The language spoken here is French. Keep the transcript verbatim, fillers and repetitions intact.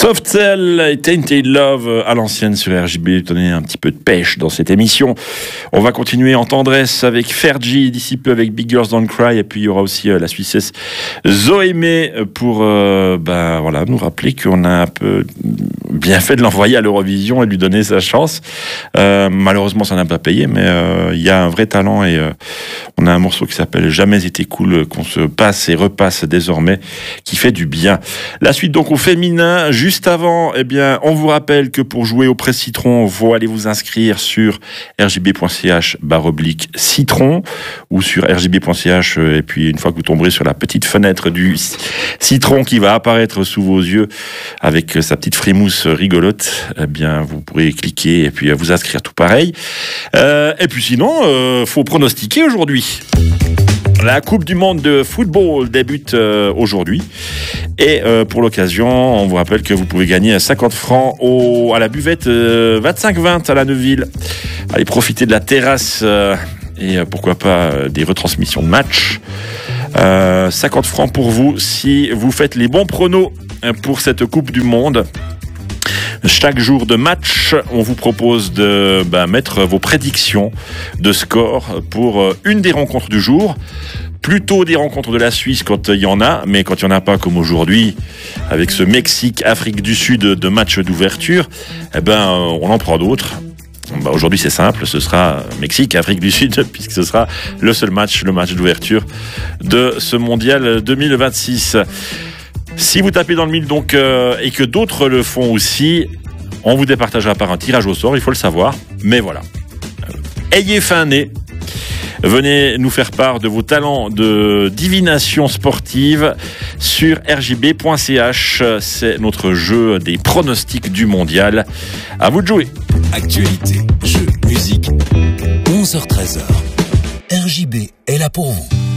Soft Cell et Tainted Love à l'ancienne sur R J B, donner un petit peu de pêche dans cette émission. On va continuer en tendresse avec Fergie, d'ici peu avec Big Girls Don't Cry, et puis il y aura aussi euh, la Suissesse Zoémé pour euh, ben, voilà, nous rappeler qu'on a un peu bien fait de l'envoyer à l'Eurovision et de lui donner sa chance. Euh, malheureusement, ça n'a pas payé, mais euh, il y a un vrai talent et euh, on a un morceau qui s'appelle Jamais été cool, qu'on se passe et repasse désormais, qui fait du bien. La suite donc au féminin. Juste avant, eh bien, on vous rappelle que pour jouer au Presse Citron, il faut aller vous inscrire sur r j b point c h barre oblique citron ou sur r j b point c h, et puis une fois que vous tomberez sur la petite fenêtre du citron qui va apparaître sous vos yeux avec sa petite frimousse rigolote, eh bien, vous pourrez cliquer et puis vous inscrire tout pareil. Euh, et puis sinon, euh, faut pronostiquer aujourd'hui. La Coupe du Monde de football débute euh, aujourd'hui. Et euh, pour l'occasion, on vous rappelle que vous pouvez gagner cinquante francs au, à la buvette euh, vingt-cinq vingt à la Neuville. Allez profiter de la terrasse euh, et euh, pourquoi pas euh, des retransmissions de matchs. Euh, cinquante francs pour vous si vous faites les bons pronos pour cette Coupe du Monde. Chaque jour de match, on vous propose de bah, mettre vos prédictions de score pour euh, une des rencontres du jour. Plutôt des rencontres de la Suisse quand il y en a, mais quand il n'y en a pas comme aujourd'hui, avec ce Mexique-Afrique du Sud de match d'ouverture, eh ben, euh, on en prend d'autres. Bah, aujourd'hui c'est simple, ce sera Mexique-Afrique du Sud, puisque ce sera le seul match, le match d'ouverture de ce mondial deux mille vingt-six. Si vous tapez dans le mille donc euh, et que d'autres le font aussi, on vous départagera par un tirage au sort, il faut le savoir. Mais voilà. Euh, ayez fin nez. Venez nous faire part de vos talents de divination sportive sur r j b point c h. C'est notre jeu des pronostics du mondial. À vous de jouer. Actualité, jeux, musique, onze heures treize heures. R J B est là pour vous.